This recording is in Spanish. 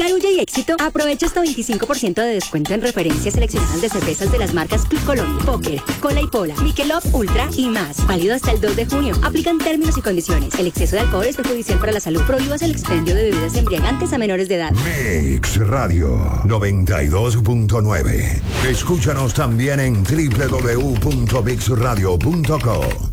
Carulla y Éxito, aprovecha hasta 25% de descuento en referencias seleccionadas de cervezas de las marcas Club Colombia, Póker, Cola y Pola, Michelob Ultra y más. Válido hasta el 2 de junio. Aplican términos y condiciones. El exceso de alcohol es perjudicial para la salud. Prohíbas el expendio de bebidas embriagantes a menores de edad. Mix Radio 92.9. Escúchanos también en www.mixradio.co.